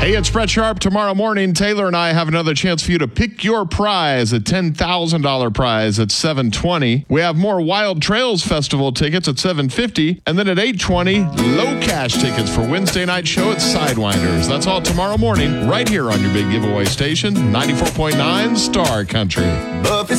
Hey, it's Brett Sharp. Tomorrow morning, Taylor and I have another chance for you to pick your prize, a $10,000 prize at 7:20. We have more Wild Trails Festival tickets at 7:50. And then at 8:20, low cash tickets for Wednesday night show at Sidewinders. That's all tomorrow morning, right here on your big giveaway station, 94.9 Star Country. Buffy